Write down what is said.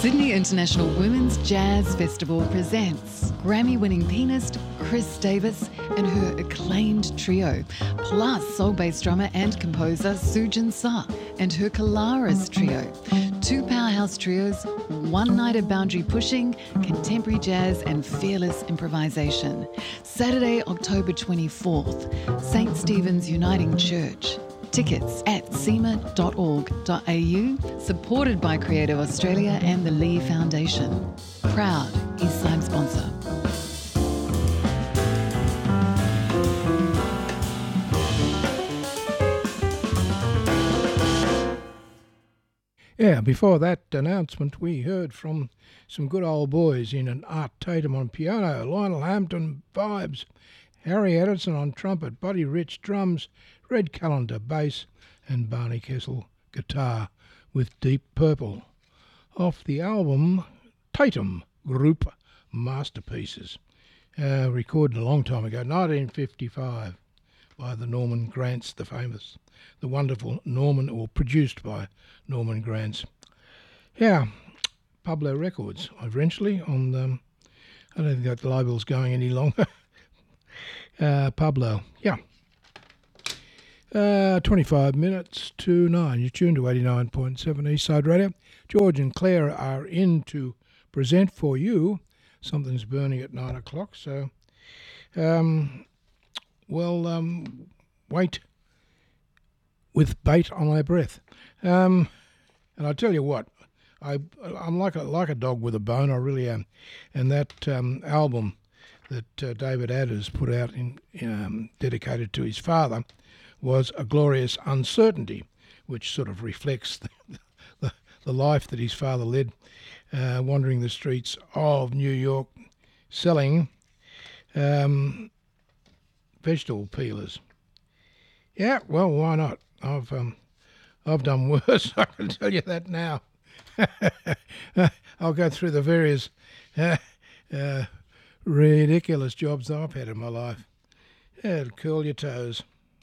Sydney International Women's Jazz Festival presents Grammy-winning pianist Chris Davis and her acclaimed trio, plus soul-bass drummer and composer Sujin Sa and her Kalaris trio. Two powerhouse trios, one night of boundary pushing, contemporary jazz and fearless improvisation. Saturday, October 24th, St. Stephen's Uniting Church. Tickets at sema.org.au, supported by Creative Australia and the Lee Foundation. Proud Eastside sponsor. Yeah, before that announcement, we heard from some good old boys in an Art Tatum on piano, Lionel Hampton vibes, Harry Edison on trumpet, Buddy Rich drums, Red Callender bass, and Barney Kessel guitar with Deep Purple. Off the album Tatum Group Masterpieces, recorded a long time ago, 1955, by the Norman Granz, the wonderful Norman, or produced by Norman Granz. Yeah, Pablo Records, eventually, on, I don't think that label's going any longer. Pablo, yeah. 25 minutes to 9. You're tuned to 89.7 Eastside Radio. George and Claire are in to present for you Something's Burning at 9 o'clock. So, wait with bait on my breath. And I tell you what, I'm like a dog with a bone. I really am. And that album that David Adders put out, dedicated to his father, was A Glorious Uncertainty, which sort of reflects the life that his father led, wandering the streets of New York, selling vegetable peelers. Yeah, well, why not? I've done worse, I can tell you that now. I'll go through the various ridiculous jobs I've had in my life. Yeah, it'll curl your toes.